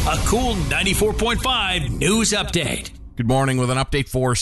A cool 94.5 news update. Good morning with an update for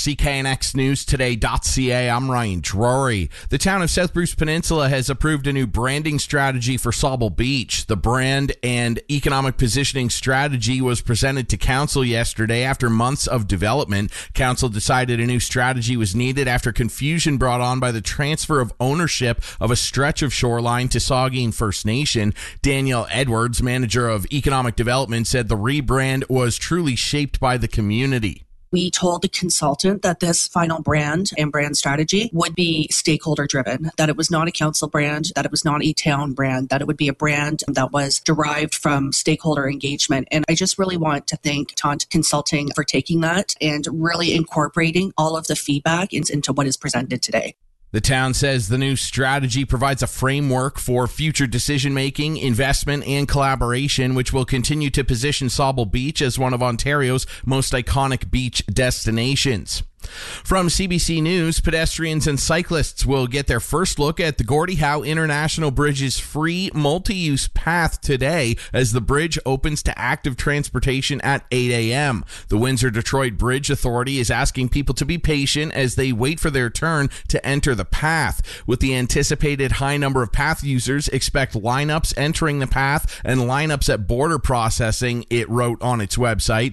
CKNXNewsToday.ca. I'm Ryan Drury. The town of South Bruce Peninsula has approved a new branding strategy for Sauble Beach. The brand and economic positioning strategy was presented to council yesterday after months of development. Council decided a new strategy was needed after confusion brought on by the transfer of ownership of a stretch of shoreline to Saugeen First Nation. Danielle Edwards, manager of economic development, said the rebrand was truly shaped by the community. We told the consultant that this final brand and brand strategy would be stakeholder driven, that it was not a council brand, that it was not a town brand, that it would be a brand that was derived from stakeholder engagement. And I just really want to thank Taunt Consulting for taking that and really incorporating all of the feedback into what is presented today. The town says the new strategy provides a framework for future decision-making, investment, and collaboration, which will continue to position Sauble Beach as one of Ontario's most iconic beach destinations. From CBC News, pedestrians and cyclists will get their first look at the Gordie Howe International Bridge's free multi-use path today as the bridge opens to active transportation at 8 a.m. The Windsor-Detroit Bridge Authority is asking people to be patient as they wait for their turn to enter the path. With the anticipated high number of path users, expect lineups entering the path and lineups at border processing, it wrote on its website.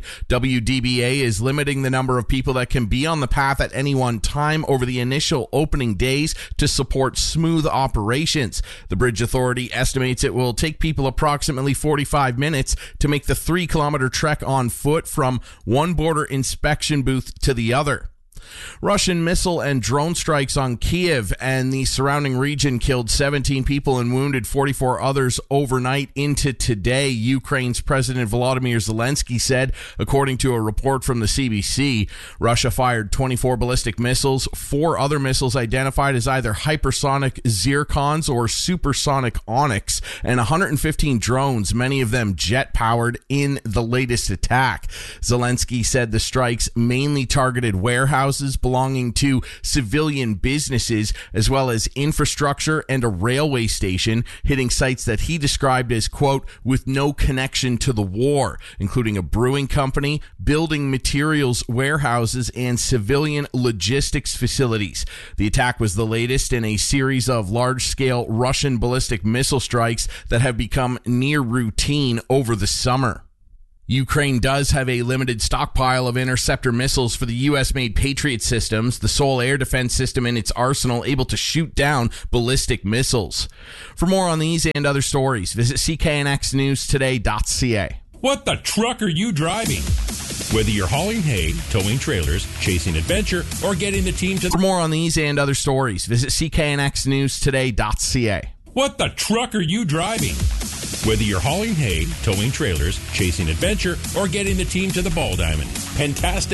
WDBA is limiting the number of people that can be on the path at any one time over the initial opening days to support smooth operations. The Bridge Authority estimates it will take people approximately 45 minutes to make the 3-kilometer trek on foot from one border inspection booth to the other. Russian missile and drone strikes on Kyiv and the surrounding region killed 17 people and wounded 44 others overnight into today, Ukraine's President Volodymyr Zelensky said, according to a report from the CBC. Russia fired 24 ballistic missiles, 4 other missiles identified as either hypersonic Zircons or supersonic Onyx, and 115 drones, many of them jet-powered, in the latest attack. Zelensky said the strikes mainly targeted warehouses belonging to civilian businesses, as well as infrastructure and a railway station, hitting sites that he described as, quote, with no connection to the war, including a brewing company, building materials warehouses, and civilian logistics facilities. The attack was the latest in a series of large-scale Russian ballistic missile strikes that have become near routine over the summer. Ukraine does have a limited stockpile of interceptor missiles for the U.S.-made Patriot systems, the sole air defense system in its arsenal able to shoot down ballistic missiles. For more on these and other stories, visit CKNXNewsToday.ca. What the truck are you driving? Whether you're hauling hay, towing trailers, chasing adventure, or getting the team to... For more on these and other stories, visit CKNXNewsToday.ca. What the truck are you driving? Whether you're hauling hay, towing trailers, chasing adventure, or getting the team to the ball diamond, Pentastic